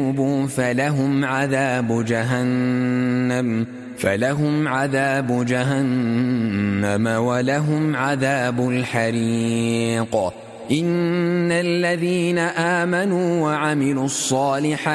يتوبوا فلهم عذاب جهنم ولهم عذاب الحريق. إن الذين آمنوا وعملوا الصالحات